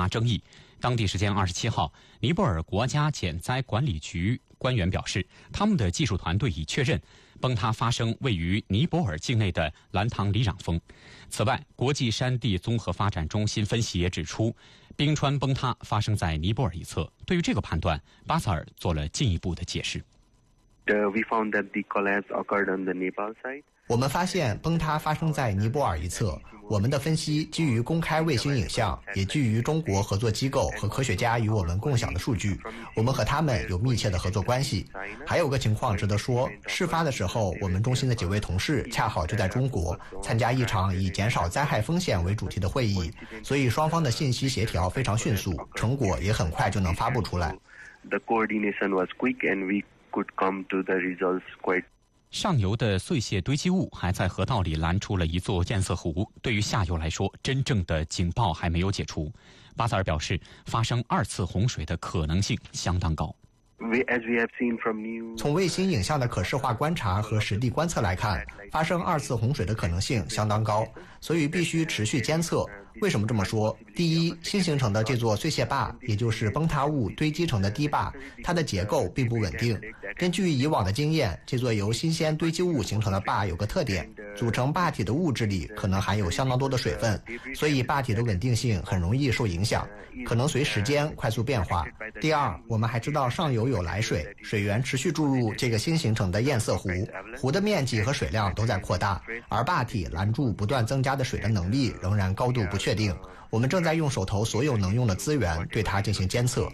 争议。当地时间27号，尼泊尔国家减灾管理局官员表示，他们的技术团队已确认崩塌发生位于尼泊尔境内的兰唐里壤峰。此外，国际山地综合发展中心分析也指出，冰川崩塌发生在尼泊尔一侧。对于这个判断，巴萨尔做了进一步的解释。 我们发现崩塌发生在尼泊尔一侧。我们的分析基于公开卫星影像，也基于中国合作机构和科学家与我们共享的数据。我们和他们有密切的合作关系。还有个情况值得说，事发的时候，我们中心的几位同事恰好就在中国参加一场以减少灾害风险为主题的会议，所以双方的信息协调非常迅速，成果也很快就能发布出来。 上游的碎屑堆积物还在河道里拦出了一座堰塞湖，对于下游来说，真正的警报还没有解除。巴萨尔表示，发生2次洪水的可能性相当高。 从卫星影像的可视化观察和实地观测来看，发生2次洪水的可能性相当高，所以必须持续监测。为什么这么说？第一，新形成的这座碎屑坝，也就是崩塌物堆积成的堤坝，它的结构并不稳定。根据以往的经验，这座由新鲜堆积物形成的坝有个特点，组成坝体的物质里可能含有相当多的水分，所以坝体的稳定性很容易受影响，可能随时间快速变化。第二，我们还知道上游有来水，水源持续注入这个新形成的堰塞湖，湖的面积和水量都在扩大，而坝体拦住不断增加的水的能力仍然高度不确定。我们正在用手头所有能用的资源对它进行监测。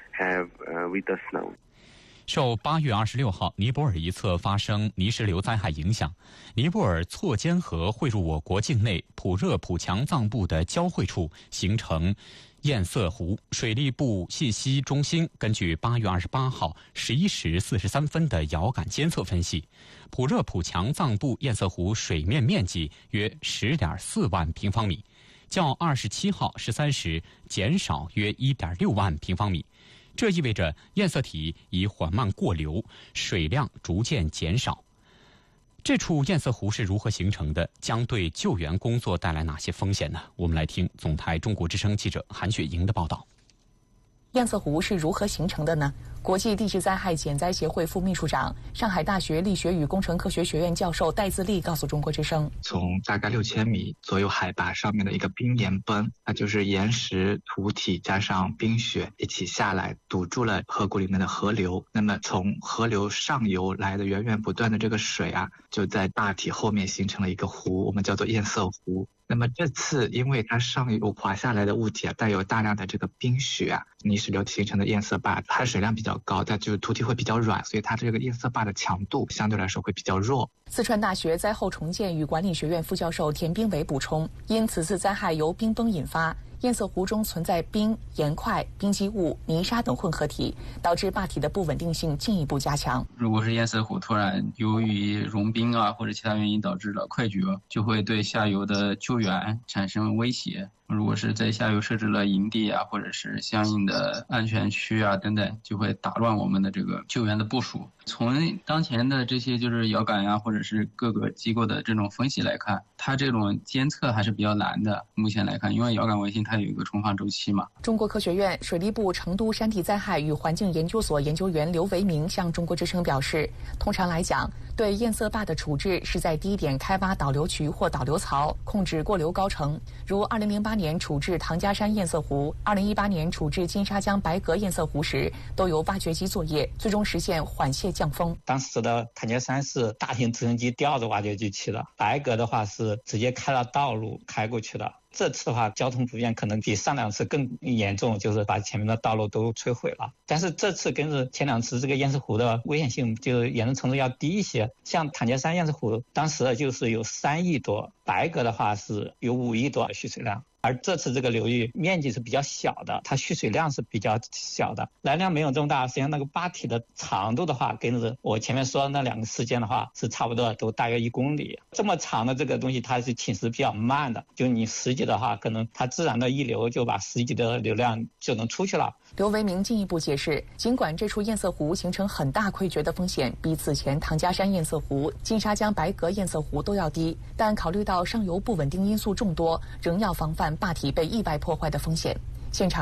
受8月26号尼泊尔一侧发生泥石流灾害影响，尼泊尔错坚河汇入我国境内普热普强藏部的交汇处形成堰塞湖。水利部信息中心根据8月28号11时43分的遥感监测分析，普热普强藏部堰塞湖水面面积约10.4万平方米，较27号13时减少约1.6万平方米。这意味着堰塞体已缓慢过流，水量逐渐减少。这处堰塞湖是如何形成的？将对救援工作带来哪些风险呢？我们来听总台中国之声记者韩雪莹的报道。 堰塞湖是如何形成的呢？国际地质灾害减灾协会副秘书长、上海大学力学与工程科学学院教授戴自立告诉中国之声， 从大概6000米左右海拔上面的一个冰岩崩，那就是岩石、土体加上冰雪一起下来，堵住了河谷里面的河流。那么从河流上游来的源源不断的这个水啊，就在坝体后面形成了一个湖，我们叫做堰塞湖。那么这次因为它上游滑下来的物体带有大量的这个冰雪啊，泥石流形成的堰塞坝，它水量比较高，但就是土体会比较软，所以它这个堰塞坝的强度相对来说会比较弱。 四川大学灾后重建与管理学院副教授田兵伟补充，因此次灾害由冰崩引发，堰塞湖中存在冰、岩块、冰积物、泥沙等混合体，导致坝体的不稳定性进一步加强。 如果是堰塞湖突然由于融冰啊或者其他原因导致了溃决，就会对下游的救援产生威胁。如果是在下游设置了营地啊，或者是相应的安全区啊等等，就会打乱我们的这个救援的部署。从当前的这些就是遥感啊，或者是各个机构的这种分析来看，它这种监测还是比较难的。目前来看，因为遥感卫星它有一个重放周期嘛。 中国科学院水利部成都山地灾害与环境研究所研究员刘维明向中国之声表示，通常来讲，对堰塞坝的处置是在低点开挖导流渠或导流槽，控制过流高程，如2008年处置唐家山堰塞湖、2018年处置金沙江白阁堰塞湖时，都有挖掘机作业，最终实现缓泄降风。 当时的唐家山是大型直升机吊着挖掘机去的，白阁的话是直接开了道路开过去的。这次的话，交通不便可能比上2次更严重，就是把前面的道路都摧毁了。但是这次跟着前2次，这个堰塞湖的危险性就严重程度要低一些。像唐家山堰塞湖，当时就是有3亿多，白阁的话是有5亿多蓄水量。而这次这个流域面积是比较小的，它蓄水量是比较小的，来量没有这么大。实际上那个坝体的长度的话，跟着我前面说的那2个事件的话是差不多，都大约1公里。这么长的这个东西，它是侵蚀比较慢的，就你10级的话，可能它自然的溢流就把10级的流量就能出去了。 刘维明进一步解释，尽管这处堰塞湖形成很大溃决的风险比此前唐家山堰塞湖、金沙江白阁堰塞湖都要低，但考虑到上游不稳定因素众多，仍要防范坝体被意外破坏的风险。现场